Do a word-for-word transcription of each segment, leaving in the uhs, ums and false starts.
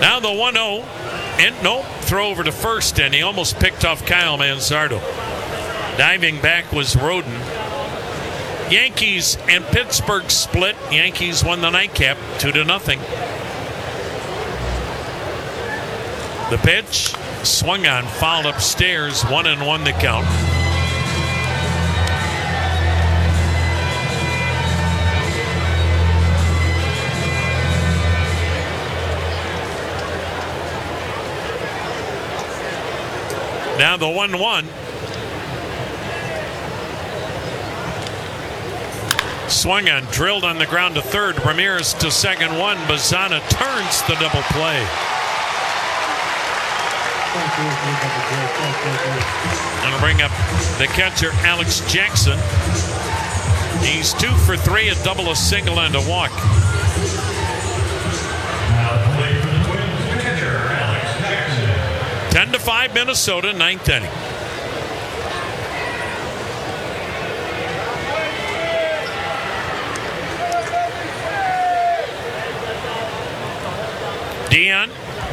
Now the one oh. And nope, throw over to first, and he almost picked off Kyle Manzardo. Diving back was Roden. Yankees and Pittsburgh split. Yankees won the nightcap two to nothing. The pitch swung on, fouled upstairs, one and one to count. Now the one one. Swung on, drilled on the ground to third. Ramirez to second one. Bazana turns the double play. Going to bring up the catcher, Alex Jackson. He's two for three, a double, a single, and a walk. ten to five Minnesota, ninth inning. Dion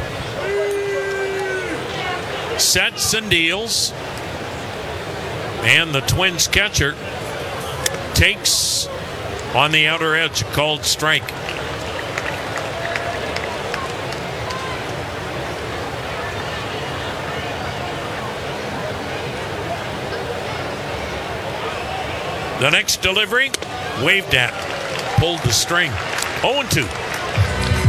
sets and deals, and the Twins catcher takes on the outer edge, a called strike. The next delivery, waved at, pulled the string. oh and two.